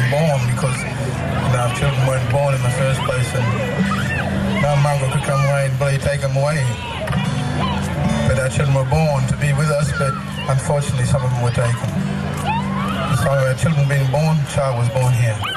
born because our children weren't born in the first place, and no mongrel could come away and bloody take them away. But our children were born to be with us, but unfortunately some of them were taken. So our children being born, child was born here.